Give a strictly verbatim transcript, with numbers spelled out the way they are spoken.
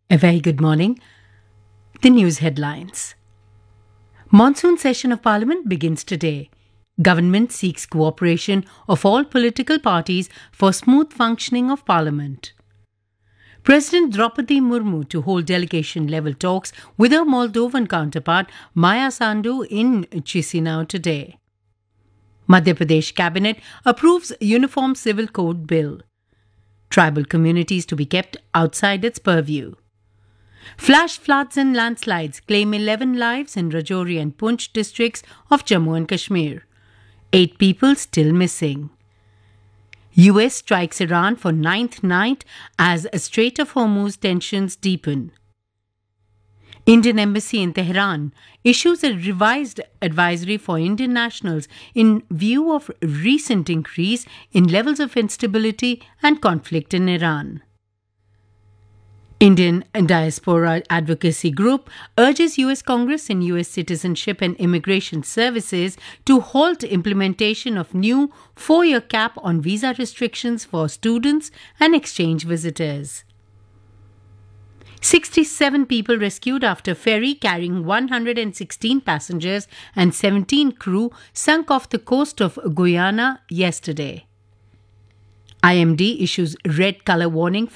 A very good morning. The news headlines. Monsoon session of Parliament begins today. Government seeks cooperation of all political parties for smooth functioning of Parliament. President Draupadi Murmu to hold delegation-level talks with her Moldovan counterpart Maya Sandu in Chisinau today. Madhya Pradesh Cabinet approves Uniform Civil Code Bill. Tribal communities to be kept outside its purview. Flash floods and landslides claim eleven lives in Rajouri and Poonch districts of Jammu and Kashmir. Eight people still missing. U S strikes Iran for ninth night as Strait of Hormuz tensions deepen. Indian Embassy in Tehran issues a revised advisory for Indian nationals in view of recent increase in levels of instability and conflict in Iran. Indian Diaspora Advocacy Group urges U S Congress and U S Citizenship and Immigration Services to halt implementation of new four-year cap on visa restrictions for students and exchange visitors. sixty-seven people rescued after ferry carrying one hundred sixteen passengers and seventeen crew sunk off the coast of Guyana yesterday. I M D issues red color warning